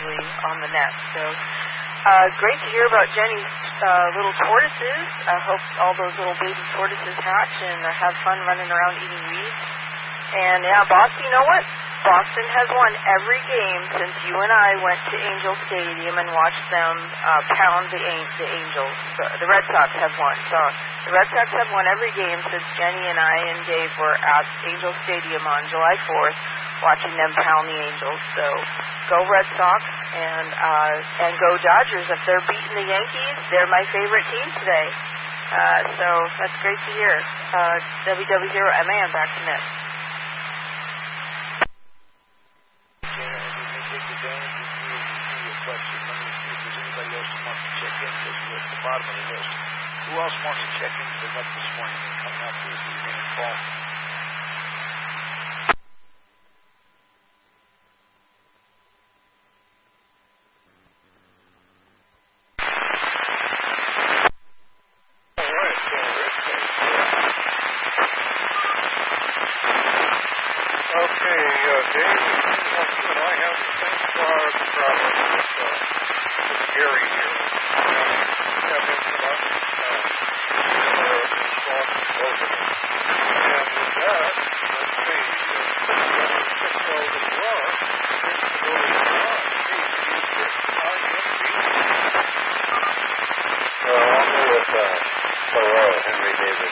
usually on the net. So great to hear about Jenny's little tortoises. I hope all those little baby tortoises hatch and have fun running around eating weeds. And yeah, Boston, you know what? Boston has won every game since you and I went to Angel Stadium and watched them pound the Angels. The Red Sox have won. So the Red Sox have won every game since Jenny and I and Dave were at Angel Stadium on July 4th watching them pound the Angels. So go Red Sox and go Dodgers. If they're beating the Yankees, they're my favorite team today. So that's great to hear. WW0MAN back to net. Bottom of the list. Who else wants to check into the net this morning and coming up with the remaining call? Okay, Dave, I have the same problem with Gary here. Have him come up talk to both of them. And with that, let's see, Cisco the Broad, I'll go with Thoreau, Henry David.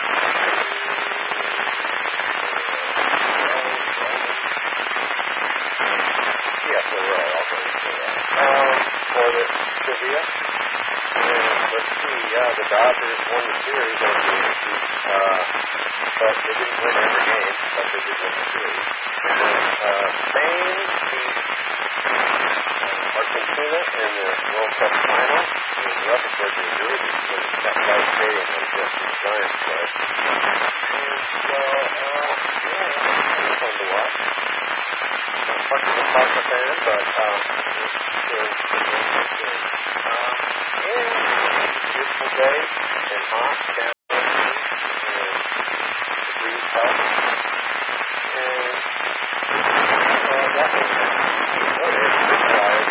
Yeah, Thoreau, I'll go with Thoreau. For the trivia. Let's see, the Dodgers won the series over the Yankees, but they didn't win every game, but they did win the series. Spain beat Argentina in the World Cup final in Rutherford, New Jersey, so it's that nice stadium that just the Giants play. And it was fun to watch. Not much of a Papa fan, but beautiful day and hot down and the breeze up. And that was what is the fire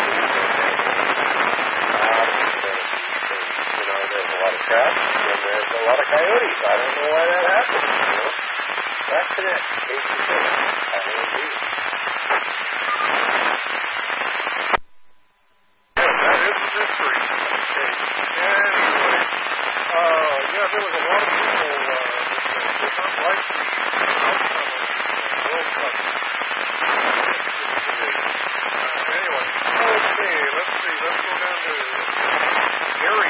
there's a lot of traps and there's a lot of coyotes. I don't know why that happens, Back to that. That is a mystery. Anyway, there was a lot of people that did not like the outcome of the World Cup. Anyway, okay, let's see. Let's go down to Gary.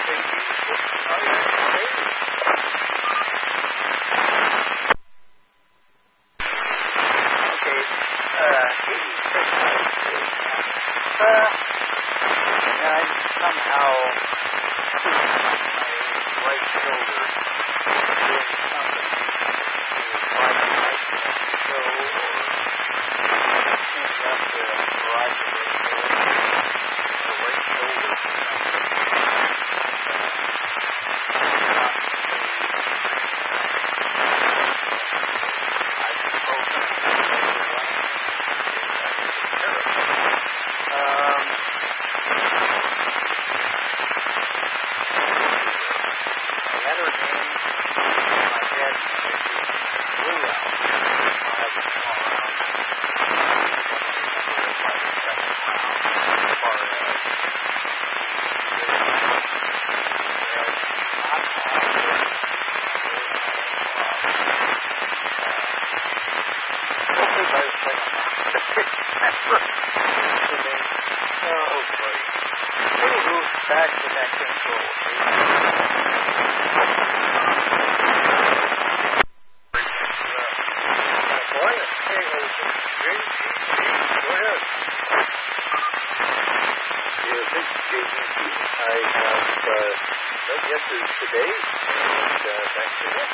I somehow my right shoulder doing something like I show or cleaning up the garage the right shoulder. Back to that control. Go ahead. I have answers today, and back to you.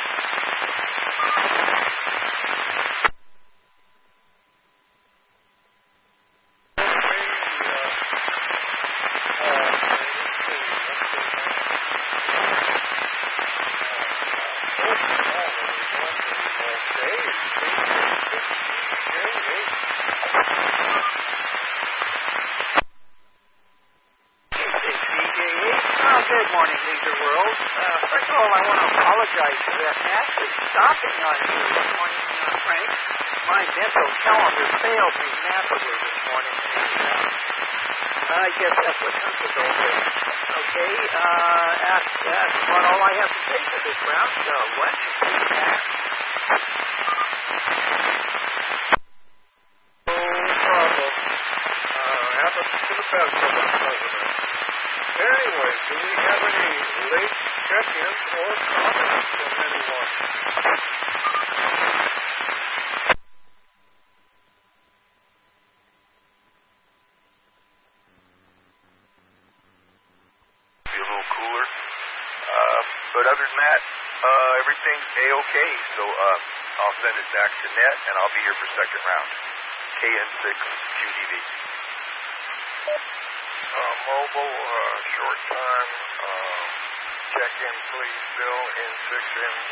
Laser World. First of all, I want to apologize for that massive stopping on you this morning, Frank. My mental calendar failed me massively this morning. And, I guess that's what comes with all this. Okay, that's about all I have to say for this round, so why don't you take it back? No problem. Happens to the best of us, doesn't it? Anyway, do we have any late check-ins or comments from anyone? Be a little cooler. But other than that, everything's A-OK. So I'll send it back to net, and I'll be here for second round. KN6 QDV. Mobile, short time, check-in please, Bill, N6MG.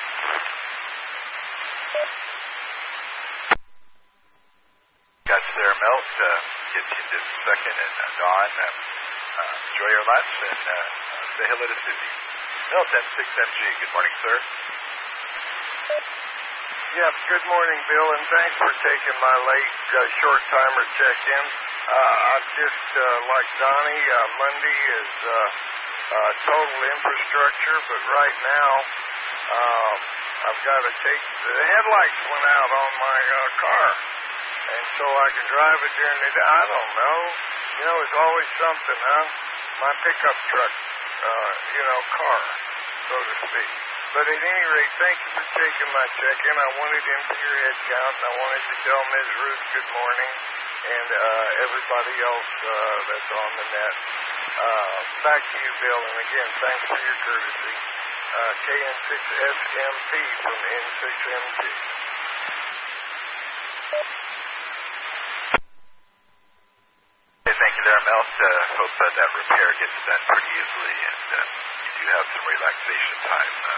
Got Sarah Melt, gets you to second, and Dawn, enjoy your lunch, and say hello to Susie. Melt, N6MG, good morning, sir. Yep, good morning, Bill, and thanks for taking my late short-timer check-in. I'm just like Donnie, Monday is total infrastructure, but right now I've got to take the headlights went out on my car, and so I can drive it during the day. I don't know. You know, it's always something, huh? My pickup truck, car, so to speak. But at any rate, thank you for taking my check-in. I wanted to enter your head count, and I wanted to tell Ms. Ruth good morning, and everybody else that's on the net. Back to you, Bill, and again, thanks for your courtesy. KN6SMP from N6MG. Hey, thank you there, Melt. Hope that repair gets done pretty easily, and you do have some relaxation time